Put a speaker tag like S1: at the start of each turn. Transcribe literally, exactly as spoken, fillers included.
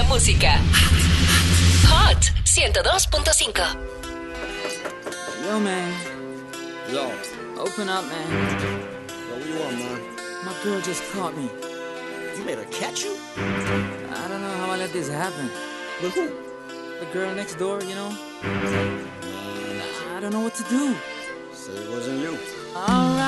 S1: música. Hot ciento dos punto cinco.
S2: Yo, man.
S3: Yo.
S2: Open up, man.
S3: Yo, what you want, man?
S2: My girl just caught me.
S3: You made her catch you?
S2: I don't know how I let this happen.
S3: With who?
S2: The girl next door, you know? I don't know what to do.
S3: Say it wasn't you.
S2: Alright.